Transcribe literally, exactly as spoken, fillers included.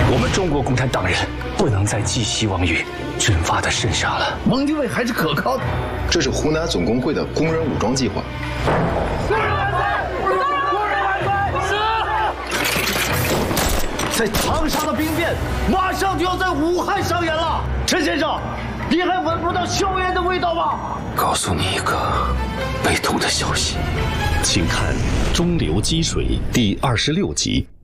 我们中国共产党人不能再寄希望于军阀的身上了。 汪精卫还是可靠的。 这是湖南总工会的工人武装计划。 工人万岁！工人万岁！是。在长沙的兵变马上就要在武汉上演了，陈先生，你还闻不到硝烟的味道吗？ 告诉你一个悲痛的消息， 请看《中流击水》第二十六集。